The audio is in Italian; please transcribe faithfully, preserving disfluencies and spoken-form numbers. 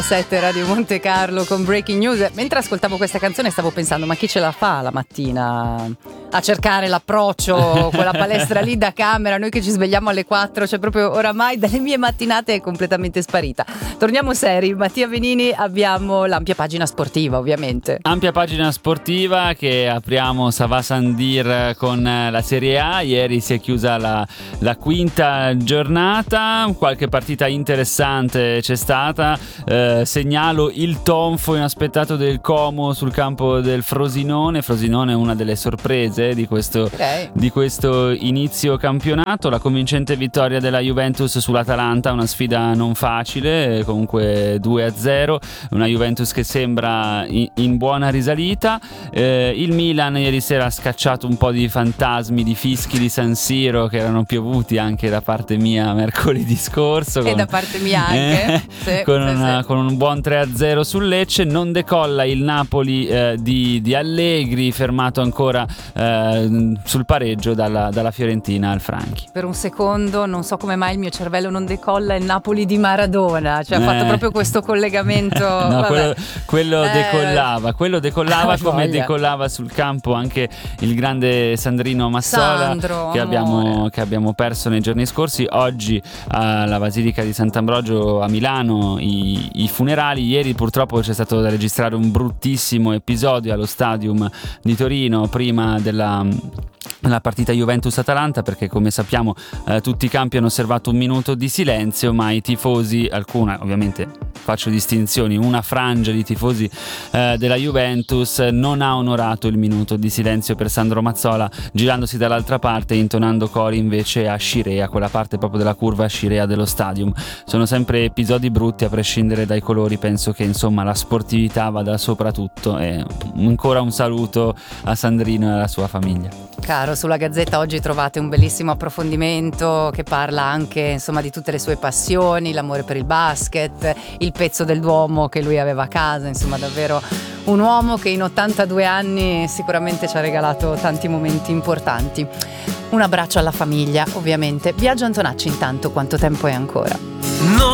sette Radio Monte Carlo con Breaking News. Mentre ascoltavo questa canzone stavo pensando, ma chi ce la fa la mattina a cercare l'approccio, quella palestra lì da camera, noi che ci svegliamo alle quattro, cioè proprio oramai dalle mie mattinate è completamente sparita. Torniamo seri, Mattia Venini, abbiamo l'ampia pagina sportiva ovviamente. Ampia pagina sportiva che apriamo Sava Sandir con la Serie A. Ieri si è chiusa la, la quinta giornata, qualche partita interessante c'è stata. Eh, segnalo il tonfo inaspettato del Como sul campo del Frosinone. Frosinone è una delle sorprese di questo, okay. di questo inizio campionato. La convincente vittoria della Juventus sull'Atalanta, una sfida non facile, comunque due a zero, una Juventus che sembra in, in buona risalita. Eh, il Milan ieri sera ha scacciato un po' di fantasmi, di fischi di San Siro che erano piovuti anche da parte mia mercoledì scorso, e con, da parte mia anche eh, sì, con, sì, una, sì. con un buon tre a zero sul Lecce. Non decolla il Napoli eh, di, di Allegri, fermato ancora eh, sul pareggio dalla, dalla Fiorentina al Franchi. Per un secondo non so come mai il mio cervello non decolla il Napoli di Maradona, cioè eh. ha fatto proprio questo collegamento. No, quello, quello eh. decollava quello decollava Ah, come voglia. decollava sul campo anche il grande Sandrino Massola, Sandro, che abbiamo, amore. che abbiamo perso nei giorni scorsi. Oggi alla Basilica di Sant'Ambrogio a Milano i, i funerali. Ieri purtroppo c'è stato da registrare un bruttissimo episodio allo Stadium di Torino prima della la partita Juventus-Atalanta, perché come sappiamo eh, tutti i campi hanno osservato un minuto di silenzio, ma i tifosi, alcuna ovviamente faccio distinzioni, una frangia di tifosi eh, della Juventus non ha onorato il minuto di silenzio per Sandro Mazzola, girandosi dall'altra parte e intonando cori invece a Scirea, quella parte proprio della curva Scirea dello Stadium. Sono sempre episodi brutti a prescindere dai colori. Penso che insomma la sportività vada sopra tutto, e ancora un saluto a Sandrino e alla sua famiglia. Caro, sulla Gazzetta oggi trovate un bellissimo approfondimento che parla anche insomma di tutte le sue passioni, l'amore per il basket, il pezzo del Duomo che lui aveva a casa, insomma davvero un uomo che in ottantadue anni sicuramente ci ha regalato tanti momenti importanti. Un abbraccio alla famiglia ovviamente. Biagio Antonacci intanto, quanto tempo è ancora? No.